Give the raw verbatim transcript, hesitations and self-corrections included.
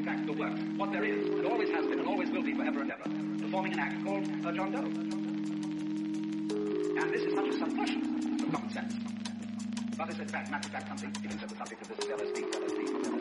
fact, the work, what there is, and always has been and always will be forever and ever, performing an act called uh, John Doe. And this is not just some question of common sense, but is in fact, matter of fact, something, if you said the subject of this is L S D, L S D, L S D.